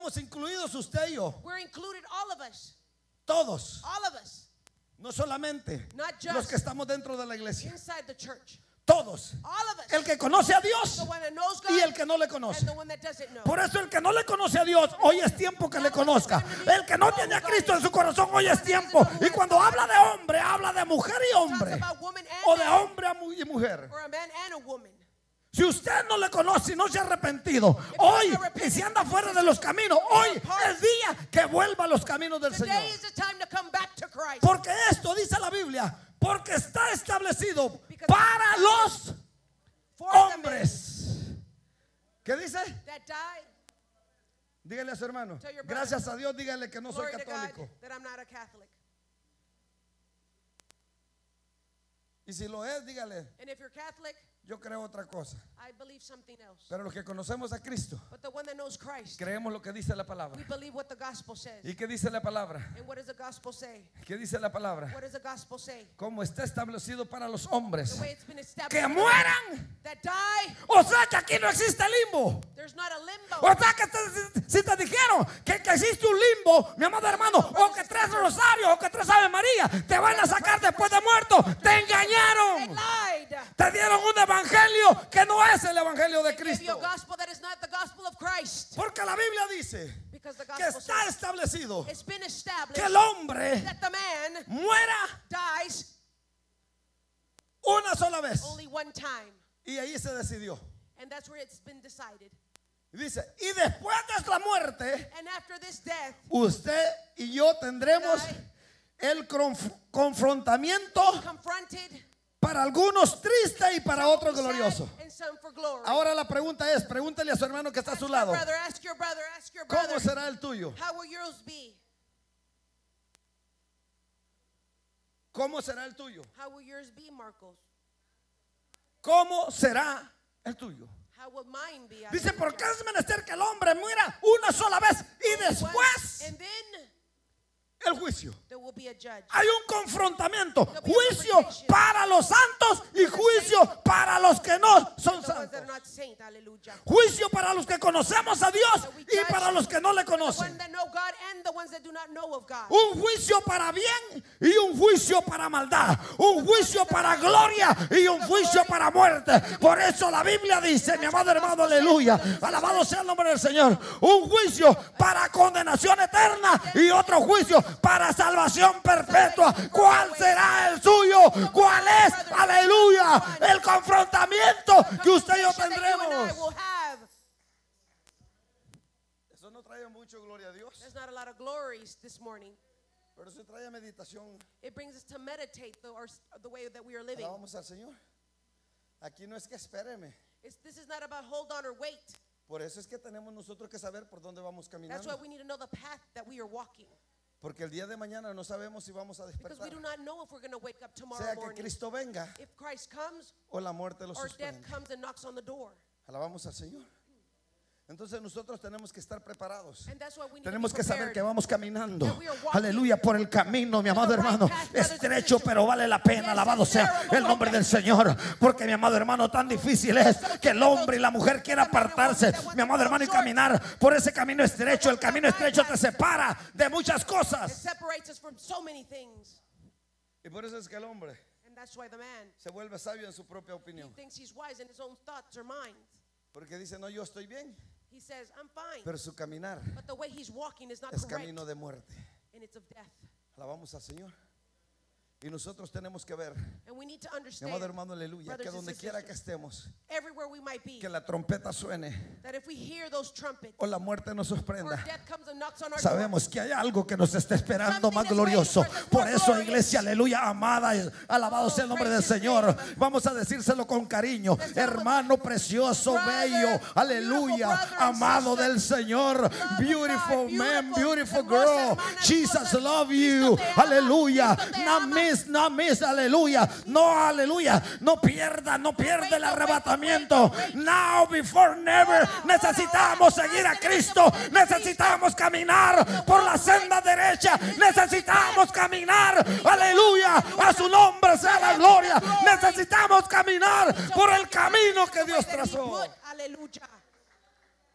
incluidos usted y yo. We're included, all of us. Todos. All of us. No solamente Not just los que estamos dentro de la iglesia. inside the church. Todos. All of us. El que conoce a Dios The one that knows God y el que no le conoce. and the one that doesn't know. Por eso el que no le conoce a Dios, hoy es tiempo que le conozca. El que no tiene a Cristo en su corazón, hoy es tiempo. Y cuando habla de hombre, habla de mujer y hombre. Talks about woman and O de man, hombre y mujer. or a man and a woman. Si usted no le conoce y no se ha arrepentido, hoy, y si anda fuera de los caminos, hoy es día que vuelva a los caminos del Señor. Today is the time to come back to Christ. Porque esto dice la Biblia, porque está establecido para los For the men hombres. ¿Qué dice? that died, Dígale a su hermano. Tell your brother. Gracias a Dios, dígale que no soy glory to God católico. that I'm not a Catholic. Y si lo es, dígale, And if you're Catholic, yo creo otra cosa. I believe something else. Pero los que conocemos a Cristo, But the one that knows Christ, creemos lo que dice la palabra. we believe what the gospel says. ¿Y qué dice la palabra? And what does the gospel say? ¿Qué dice la palabra? What does the gospel say? Como está establecido para los hombres The way it's been established que for the mueran. that die, O sea que aquí no existe limbo. there's not a limbo. O sea que si te dijeron que existe un limbo, mi amado hermano, o que tres rosarios, o que tres Ave María, te van a sacar después de muerto, te They engañaron. lied. Te dieron un evangelio que no es el evangelio de They gave you a Cristo. gospel that is not the gospel of Christ. Porque la Biblia dice Because the que gospel está says establecido it's been established que el hombre that the man muera dies una sola vez. only one time. Y ahí se decidió. And that's where it's been decided. Dice, y después de la muerte, And after this death, usted y yo tendremos el confrontamiento, confronted, para algunos triste y para otros sad, glorioso. and some for glory. Ahora la pregunta es, pregúntele a su hermano que está a su Ask your lado, brother, ask your brother, ask your ¿cómo brother. será el tuyo? How will yours be? ¿Cómo será el tuyo? How will yours be, Marcos? ¿Cómo será el tuyo? How will mine be? Dice, porque es menester que el hombre muera una sola vez y después And then el juicio. there will be a judge. Hay un confrontamiento, juicio para los santos y juicio para los que no son The ones that santos. are not saints, hallelujah. Juicio para los que conocemos a Dios y para los que no le The ones conocen. that know God and the ones that do not know of God. Un juicio para bien y un juicio para maldad. Un juicio para gloria y un juicio para muerte. Por eso la Biblia dice, mi amado hermano, aleluya, alabado sea el nombre del Señor. Un juicio para condenación eterna y otro juicio para salvación perpetua. ¿Cuál será el suyo? ¿Cuál es? Aleluya. El confrontamiento que usted y yo That you and I tendremos. will have. Eso no trae mucho gloria a Dios, There's not a lot of glories this morning. pero se trae meditación. It brings us to meditate the way that we are living. Alabamos al Señor. Aquí no es que espéreme. This is not about hold on or wait. Por eso es que tenemos nosotros que saber por dónde vamos That's why caminando. we need to know the path that we are walking. Porque el día de mañana no sabemos si vamos a Because we despertar. do not know if we're going to wake up tomorrow Sea que morning. Cristo venga If Christ comes o la muerte lo or death suspende. comes and knocks on the door. Alabamos al Señor. Entonces nosotros tenemos que estar preparados. And that's why we need Tenemos to que be saber prepared. que vamos caminando, That we are walking aleluya, por el camino, mi amado the right hermano, path, brothers and estrecho, sisters. pero vale la pena. Yes, Alabado it's sea terrible, el nombre okay. del Señor. Porque mi amado hermano, tan difícil es que el hombre y la mujer quieran apartarse, mi amado hermano, y caminar por ese camino estrecho. El camino estrecho te separa de muchas It cosas. separates us from so many things. Y por eso es que el hombre And that's why the man se vuelve sabio en su propia opinión. thinks he's wise in his own thoughts or minds. Porque dice, no, yo estoy bien, He says, I'm fine. pero su caminar But the way he's walking is not es correct. camino de muerte. And it's of death. Alabamos al Señor. Y nosotros tenemos que ver, And we need to mi understand, amado hermano, aleluya, brothers que and donde sisters, quiera que estemos, everywhere we might be, que la trompeta suene that if we hear those trumpets o la muerte nos or sorprenda, death comes and knocks on our sabemos que hay algo que nos está esperando Something más is glorioso. waiting for us, Por more eso, glorious. iglesia, aleluya, amada, alabado Oh, sea el nombre del praise his Señor. name. Vamos a decírselo con cariño, Let's tell him, hermano precioso, brother, bello, aleluya, beautiful brother and amado sister, del Señor, of beautiful God, man, beautiful beautiful, girl, hermana, Jesus hermosa, love you, Cristo te ama, aleluya, Cristo te no ama. miss, aleluya, no, aleluya, no pierda el arrebatamiento. Now before never, necesitamos seguir a Cristo, necesitamos caminar por la senda derecha, necesitamos caminar, aleluya, a su nombre sea la gloria, necesitamos caminar por el camino que Dios that he trazó. put. Hallelujah.